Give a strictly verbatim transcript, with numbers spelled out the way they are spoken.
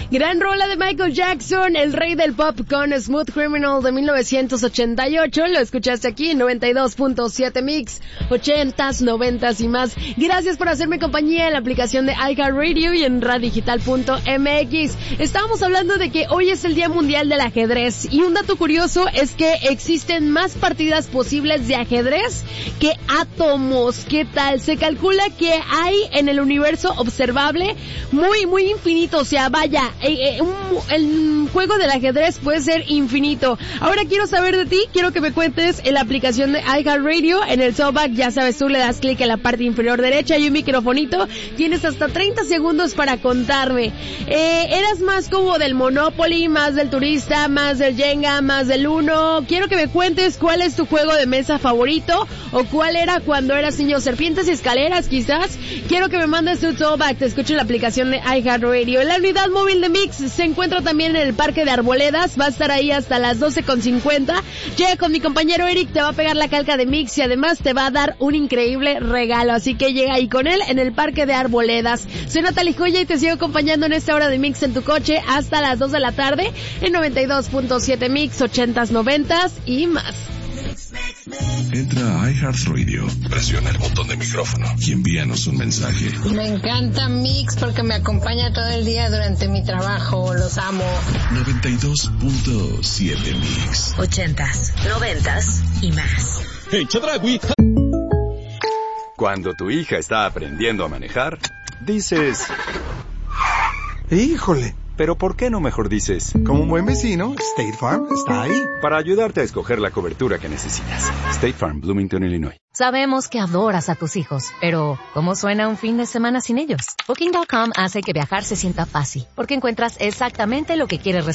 Gran rola de Michael Jackson, el rey del pop, con Smooth Criminal de mil novecientos ochenta y ocho. Lo escuchaste aquí en noventa y dos punto siete Mix, ochentas, noventas y más. Gracias por hacerme compañía en la aplicación de iHeartRadio y en radiodigital punto m x. Estábamos hablando de que hoy es el Día Mundial del Ajedrez y un dato curioso es que existen más partidas posibles de ajedrez que átomos. ¿Qué tal? Se calcula que hay en el universo observable muy, muy infinito. O sea, vaya, eh, eh, un, el juego del ajedrez puede ser infinito. Ahora quiero saber de ti, quiero que me cuentes en la aplicación de iHeartRadio, en el Soundback, ya sabes, tú le das clic en la parte inferior derecha, hay un microfonito, tienes hasta treinta segundos para contarme. Eh, ¿Eras más como del Monopoly, más del Turista, más del Jenga, más del Uno? Quiero que me cuentes cuál es tu juego de mesa favorito, o cuál era cuando eras niño, serpientes y escaleras quizás. Quiero que me mandes tu Soundback, te escucho en la aplicación de iHeartRadio. La unidad móvil de Mix se encuentra también en el Parque de Arboledas, va a estar ahí hasta las doce con cincuenta. Llega con mi compañero Eric, te va a pegar la calca de Mix y además te va a dar un increíble regalo, así que llega ahí con él en el Parque de Arboledas. Soy Natalie Joya y te sigo acompañando en esta hora de Mix en tu coche hasta las dos de la tarde en noventa y dos punto siete Mix, ochentas, noventas y más. Entra a iHeartRadio, presiona el botón de micrófono y envíanos un mensaje. Me encanta Mix porque me acompaña todo el día durante mi trabajo, los amo. noventa y dos punto siete Mix. Ochentas, noventas y más. Hey, Chadragui. Cuando tu hija está aprendiendo a manejar, dices... ¡Híjole! Pero ¿por qué no mejor dices? Como un buen vecino, State Farm está ahí. Para ayudarte a escoger la cobertura que necesitas. State Farm, Bloomington, Illinois. Sabemos que adoras a tus hijos, pero ¿cómo suena un fin de semana sin ellos? Booking punto com hace que viajar se sienta fácil, porque encuentras exactamente lo que quieres recibir.